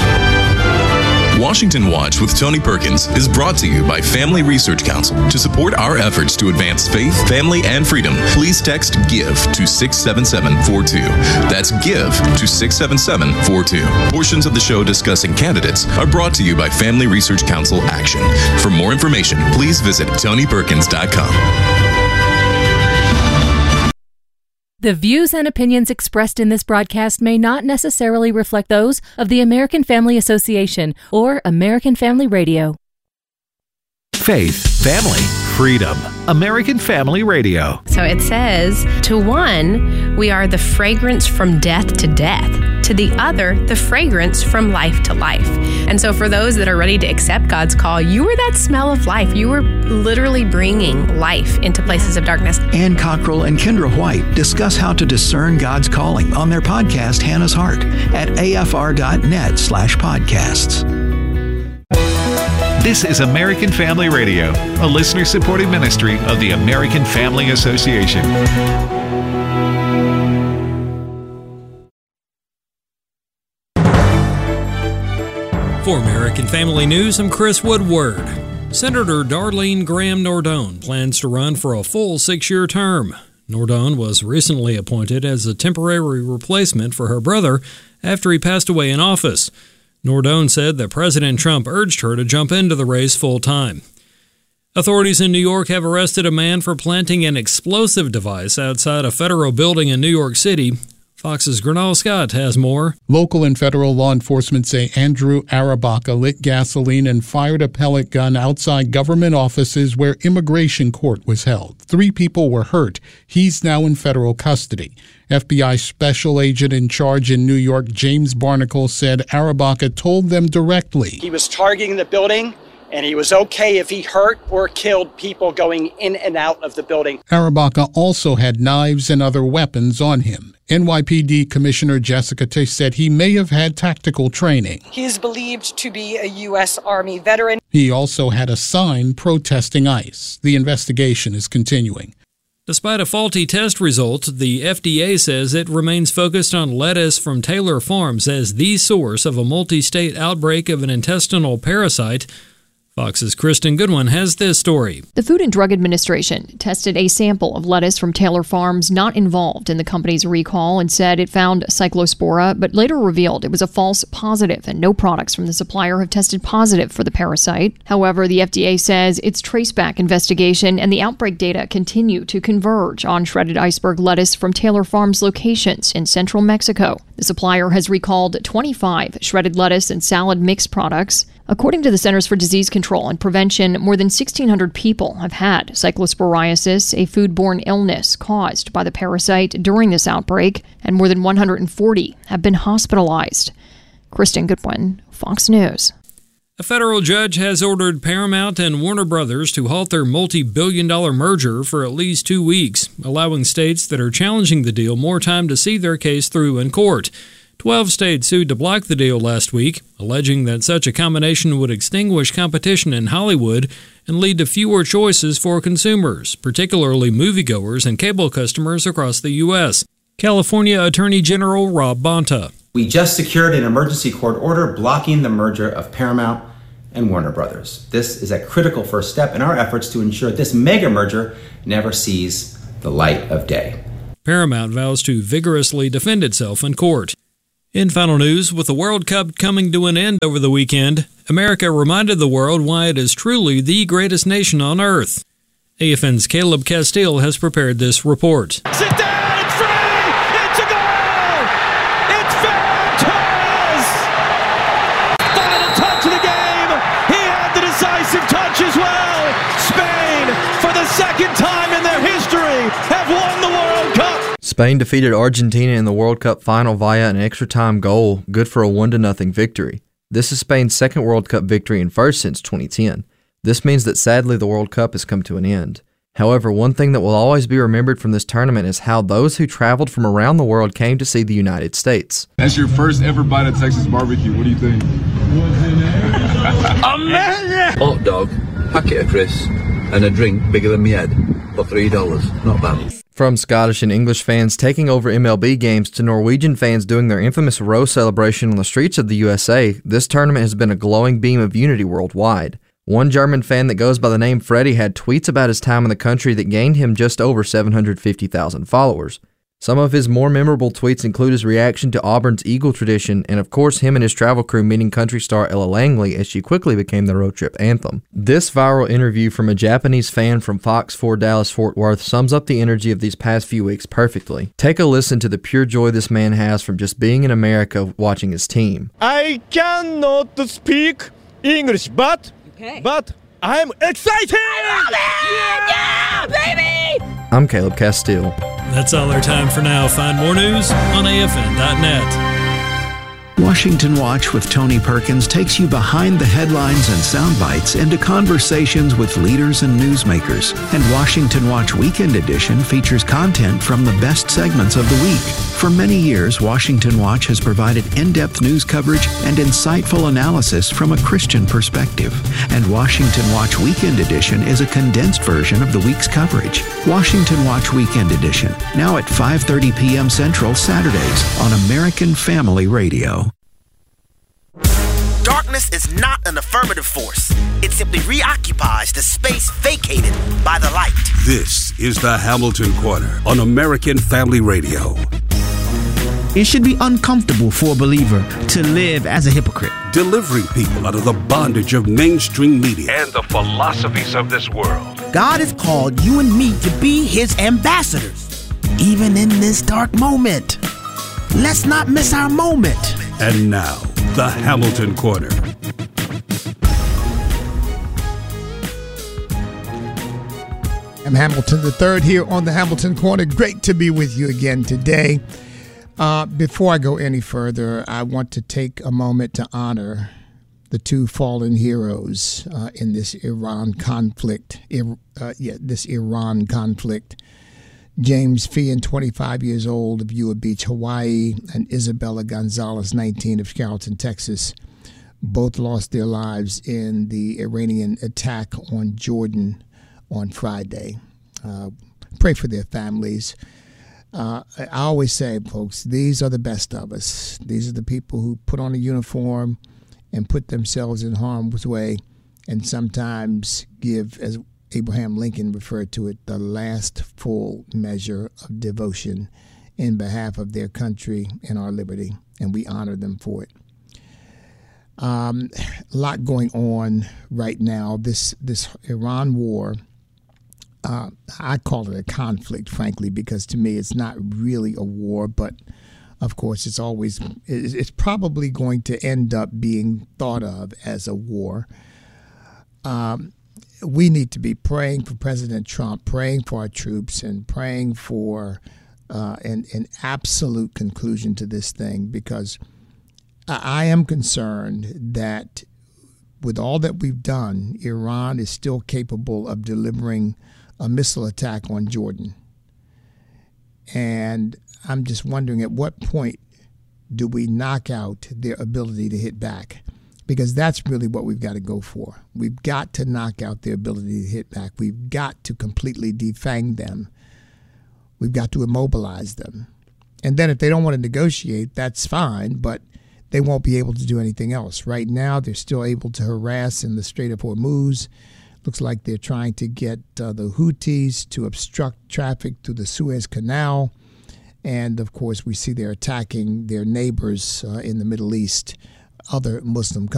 Washington Watch with Tony Perkins is brought to you by Family Research Council. To support our efforts to advance faith, family, and freedom, please text GIVE to 67742. That's GIVE to 67742. Portions of the show discussing candidates are brought to you by Family Research Council Action. For more information, please visit TonyPerkins.com. The views and opinions expressed in this broadcast may not necessarily reflect those of the American Family Association or American Family Radio. Faith, family, freedom. American Family Radio. So it says, to one, we are the fragrance from death to death. To the other, the fragrance from life to life. And so for those that are ready to accept God's call, you were that smell of life. You were literally bringing life into places of darkness. Ann Cockrell and Kendra White discuss how to discern God's calling on their podcast, Hannah's Heart, at afr.net/podcasts. This is American Family Radio, a listener-supported ministry of the American Family Association. For American Family News, I'm Chris Woodward. Senator Darlene Graham Nordone plans to run for a full 6-year term. Nordone was recently appointed as a temporary replacement for her brother after he passed away in office. Nordone said that President Trump urged her to jump into the race full-time. Authorities in New York have arrested a man for planting an explosive device outside a federal building in New York City. Fox's Gernal Scott has more. Local and federal law enforcement say Andrew Arabaca lit gasoline and fired a pellet gun outside government offices where immigration court was held. 3 people were hurt. He's now in federal custody. FBI special agent in charge in New York, James Barnacle, said Arabaca told them directly. He was targeting the building, and he was okay if he hurt or killed people going in and out of the building. Arabaca also had knives and other weapons on him. NYPD Commissioner Jessica Tisch said he may have had tactical training. He is believed to be a U.S. Army veteran. He also had a sign protesting ICE. The investigation is continuing. Despite a faulty test result, the FDA says it remains focused on lettuce from Taylor Farms as the source of a multi-state outbreak of an intestinal parasite. Fox's Kristen Goodwin has this story. The Food and Drug Administration tested a sample of lettuce from Taylor Farms not involved in the company's recall and said it found Cyclospora, but later revealed it was a false positive and no products from the supplier have tested positive for the parasite. However, the FDA says its traceback investigation and the outbreak data continue to converge on shredded iceberg lettuce from Taylor Farms locations in central Mexico. The supplier has recalled 25 shredded lettuce and salad mix products. According to the Centers for Disease Control and Prevention, more than 1,600 people have had cyclosporiasis, a foodborne illness caused by the parasite during this outbreak, and more than 140 have been hospitalized. Kristen Goodwin, Fox News. A federal judge has ordered Paramount and Warner Brothers to halt their multi-billion-dollar merger for at least 2 weeks, allowing states that are challenging the deal more time to see their case through in court. 12 states sued to block the deal last week, alleging that such a combination would extinguish competition in Hollywood and lead to fewer choices for consumers, particularly moviegoers and cable customers across the U.S. California Attorney General Rob Bonta. We just secured an emergency court order blocking the merger of Paramount and Warner Brothers. This is a critical first step in our efforts to ensure this mega merger never sees the light of day. Paramount vows to vigorously defend itself in court. In final news, with the World Cup coming to an end over the weekend, America reminded the world why it is truly the greatest nation on earth. AFN's Caleb Castile has prepared this report. Sit down, it's free! It's a goal! It's Ferran Torres! Final touch of the game! He had the decisive touch as well! Spain, for the second time in their history, have won the World Cup! Spain defeated Argentina in the World Cup final via an extra-time goal, good for a 1-0 victory. This is Spain's second World Cup victory and first since 2010. This means that sadly the World Cup has come to an end. However, one thing that will always be remembered from this tournament is how those who traveled from around the world came to see the United States. That's your first ever bite of Texas barbecue. What do you think? Amazing! Hot dog, packet of crisps, and a drink bigger than my head for $3. Not bad. From Scottish and English fans taking over MLB games to Norwegian fans doing their infamous row celebration on the streets of the USA, this tournament has been a glowing beam of unity worldwide. One German fan that goes by the name Freddie had tweets about his time in the country that gained him just over 750,000 followers. Some of his more memorable tweets include his reaction to Auburn's Eagle tradition, and of course him and his travel crew meeting country star Ella Langley as she quickly became the road trip anthem. This viral interview from a Japanese fan from Fox 4 Dallas Fort Worth sums up the energy of these past few weeks perfectly. Take a listen to the pure joy this man has from just being in America watching his team. I cannot speak English, but I'm excited! I love it! Yeah, baby! I'm Caleb Castile. That's all our time for now. Find more news on AFN.net. Washington Watch with Tony Perkins takes you behind the headlines and sound bites into conversations with leaders and newsmakers. And Washington Watch Weekend Edition features content from the best segments of the week. For many years, Washington Watch has provided in-depth news coverage and insightful analysis from a Christian perspective. And Washington Watch Weekend Edition is a condensed version of the week's coverage. Washington Watch Weekend Edition, now at 5:30 p.m. Central Saturdays on American Family Radio. Darkness is not an affirmative force. It simply reoccupies the space vacated by the light. This is the Hamilton Corner on American Family Radio. It should be uncomfortable for a believer to live as a hypocrite. Delivering people out of the bondage of mainstream media and the philosophies of this world. God has called you and me to be his ambassadors, even in this dark moment. Let's not miss our moment. And now, the Hamilton Corner. I'm Hamilton III here on the Hamilton Corner. Great to be with you again today. Before I go any further, I want to take a moment to honor the two fallen heroes in this Iran conflict. James Feehan, 25 years old of Ewa Beach, Hawaii, and Isabella Gonzalez, 19, of Carrollton, Texas. Both lost their lives in the Iranian attack on Jordan on Friday. Pray for their families. I always say, folks, these are the best of us. These are the people who put on a uniform and put themselves in harm's way and sometimes give, as Abraham Lincoln referred to it, the last full measure of devotion in behalf of their country and our liberty, and we honor them for it. A lot going on right now. This Iran war, I call it a conflict, frankly, because to me it's not really a war, but of course it's probably going to end up being thought of as a war. We need to be praying for President Trump, praying for our troops, and praying for an absolute conclusion to this thing, because I am concerned that with all that we've done, Iran is still capable of delivering a missile attack on Jordan. And I'm just wondering, at what point do we knock out their ability to hit back? Because that's really what we've got to go for. We've got to knock out their ability to hit back. We've got to completely defang them. We've got to immobilize them. And then if they don't want to negotiate, that's fine, but they won't be able to do anything else. Right now, they're still able to harass in the Strait of Hormuz. Looks like they're trying to get the Houthis to obstruct traffic through the Suez Canal. And, of course, we see they're attacking their neighbors in the Middle East, other Muslim countries.